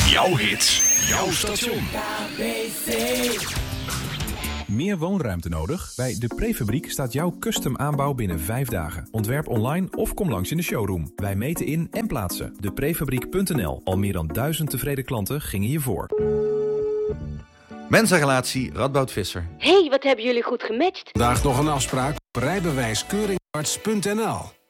Jouw hits, jouw station. Meer woonruimte nodig? Bij De Prefabriek staat jouw custom aanbouw binnen 5 dagen. Ontwerp online of kom langs in de showroom. Wij meten in en plaatsen. Deprefabriek.nl. Al meer dan 1000 tevreden klanten gingen hiervoor. Mensenrelatie Radboud Visser. Hé, wat hebben jullie goed gematcht? Vandaag nog een afspraak op rijbewijskeuringarts.nl.